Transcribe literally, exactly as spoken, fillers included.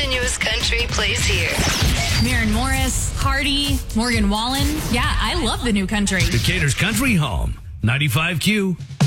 newest country plays here. Maren Morris, Hardy, Morgan Wallen. Yeah, I love the new country. Decatur's Country Home, ninety-five Q.